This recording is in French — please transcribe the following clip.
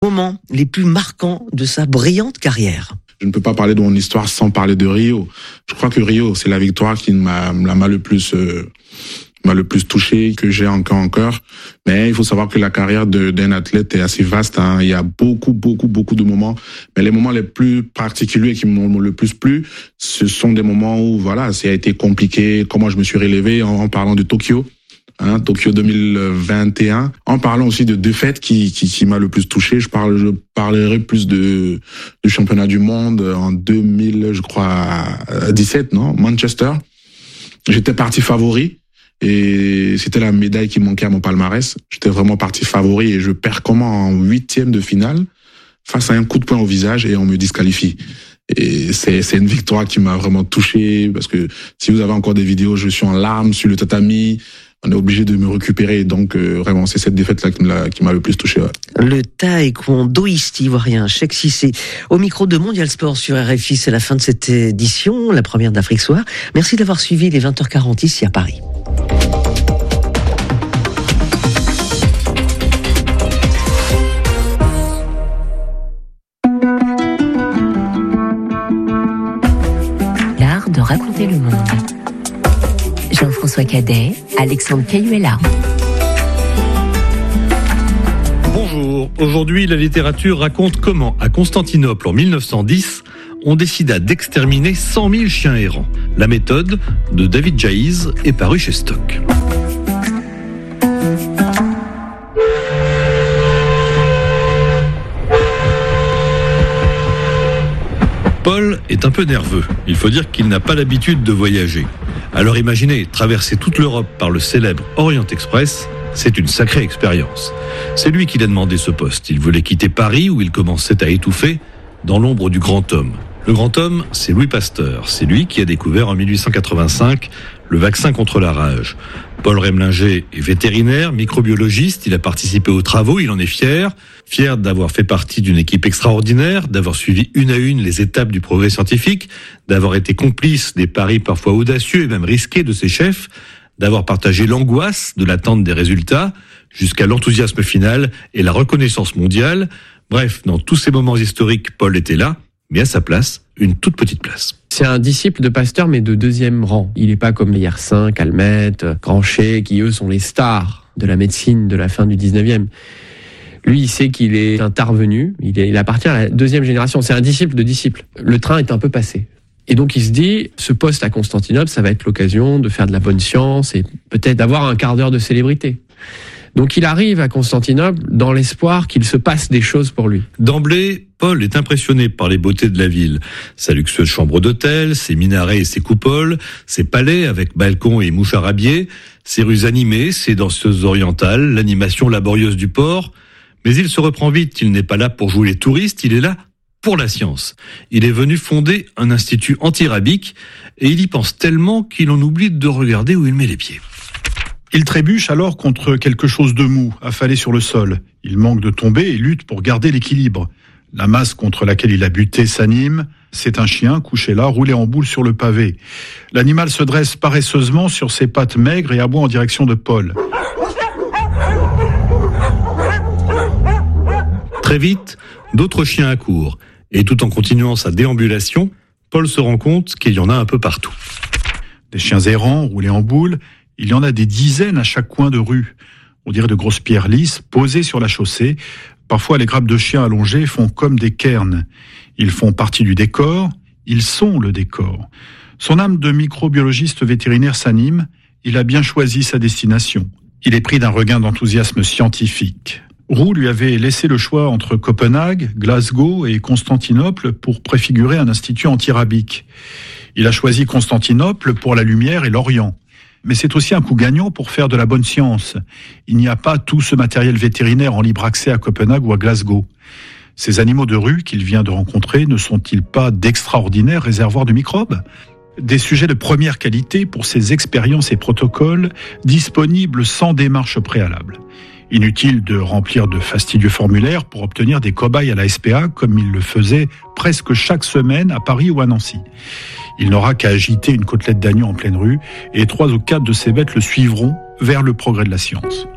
Moments les plus marquants de sa brillante carrière. Je ne peux pas parler de mon histoire sans parler de Rio. Je crois que Rio, c'est la victoire qui m'a le plus touché, que j'ai encore. Mais il faut savoir que la carrière d'un athlète est assez vaste. Il y a beaucoup de moments. Mais les moments les plus particuliers qui m'ont le plus plu, ce sont des moments où, voilà, ça a été compliqué. Comment je me suis relevé en parlant de Tokyo. Tokyo 2021. En parlant aussi de deux fêtes qui m'a le plus touché. Je parlerai plus du championnat du monde en 2017, Manchester. J'étais parti favori. Et c'était la médaille qui manquait à mon palmarès. J'étais vraiment parti favori et je perds comment en 8e de finale face à un coup de poing au visage et on me disqualifie. Et c'est une victoire qui m'a vraiment touché parce que si vous avez encore des vidéos, je suis en larmes sur le tatami. On est obligé de me récupérer. Donc, vraiment, c'est cette défaite-là qui m'a le plus touché. Ouais. Le taekwondoïste ivoirien Cheikh Cissé, au micro de Mondial Sport sur RFI. C'est la fin de cette édition, la première d'Afrique Soir. Merci d'avoir suivi les 20h40 ici à Paris. L'art de raconter le monde. Jean-François Cadet, Alexandre Cayuela. Bonjour. Aujourd'hui, la littérature raconte comment, à Constantinople en 1910, on décida d'exterminer 100 000 chiens errants. La méthode de David Jayes est parue chez Stock. Paul est un peu nerveux. Il faut dire qu'il n'a pas l'habitude de voyager. Alors imaginez, traverser toute l'Europe par le célèbre Orient Express, c'est une sacrée expérience. C'est lui qui l'a demandé ce poste. Il voulait quitter Paris où il commençait à étouffer dans l'ombre du grand homme. Le grand homme, c'est Louis Pasteur. C'est lui qui a découvert en 1885 le vaccin contre la rage. Paul Remlinger est vétérinaire, microbiologiste, il a participé aux travaux, il en est fier d'avoir fait partie d'une équipe extraordinaire, d'avoir suivi une à une les étapes du progrès scientifique, d'avoir été complice des paris parfois audacieux et même risqués de ses chefs, d'avoir partagé l'angoisse de l'attente des résultats, jusqu'à l'enthousiasme final et la reconnaissance mondiale. Bref, dans tous ces moments historiques, Paul était là, mais à sa place, une toute petite place. C'est un disciple de Pasteur, mais de deuxième rang. Il n'est pas comme les Yersin, Calmette, Grancher, qui eux sont les stars de la médecine de la fin du 19e. Lui, il sait qu'il est intervenu, il appartient à la deuxième génération. C'est un disciple de disciple. Le train est un peu passé. Et donc il se dit, ce poste à Constantinople, ça va être l'occasion de faire de la bonne science et peut-être d'avoir un quart d'heure de célébrité. Donc il arrive à Constantinople dans l'espoir qu'il se passe des choses pour lui. D'emblée, Paul est impressionné par les beautés de la ville. Sa luxueuse chambre d'hôtel, ses minarets et ses coupoles, ses palais avec balcons et moucharabiés, ses rues animées, ses danseuses orientales, l'animation laborieuse du port. Mais il se reprend vite, il n'est pas là pour jouer les touristes, il est là pour la science. Il est venu fonder un institut antirabique et il y pense tellement qu'il en oublie de regarder où il met les pieds. Il trébuche alors contre quelque chose de mou, affalé sur le sol. Il manque de tomber et lutte pour garder l'équilibre. La masse contre laquelle il a buté s'anime. C'est un chien couché là, roulé en boule sur le pavé. L'animal se dresse paresseusement sur ses pattes maigres et aboie en direction de Paul. Très vite, d'autres chiens accourent. Et tout en continuant sa déambulation, Paul se rend compte qu'il y en a un peu partout. Des chiens errants, roulés en boule, il y en a des dizaines à chaque coin de rue. On dirait de grosses pierres lisses posées sur la chaussée. Parfois, les grappes de chiens allongées font comme des cairns. Ils font partie du décor, ils sont le décor. Son âme de microbiologiste vétérinaire s'anime, il a bien choisi sa destination. Il est pris d'un regain d'enthousiasme scientifique. Roux lui avait laissé le choix entre Copenhague, Glasgow et Constantinople pour préfigurer un institut antirabique. Il a choisi Constantinople pour la lumière et l'Orient. Mais c'est aussi un coup gagnant pour faire de la bonne science. Il n'y a pas tout ce matériel vétérinaire en libre accès à Copenhague ou à Glasgow. Ces animaux de rue qu'il vient de rencontrer ne sont-ils pas d'extraordinaires réservoirs de microbes ? Des sujets de première qualité pour ces expériences et protocoles disponibles sans démarche préalable. Inutile de remplir de fastidieux formulaires pour obtenir des cobayes à la SPA comme il le faisait presque chaque semaine à Paris ou à Nancy. Il n'aura qu'à agiter une côtelette d'agneau en pleine rue et 3 ou 4 de ces bêtes le suivront vers le progrès de la science.